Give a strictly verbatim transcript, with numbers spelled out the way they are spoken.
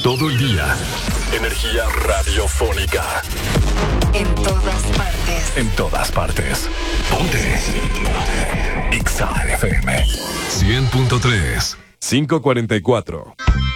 Todo el día. Energía radiofónica. En todas partes. En todas partes. Ponte. Ponte. X A F M. cien punto tres. cinco cuarenta y cuatro.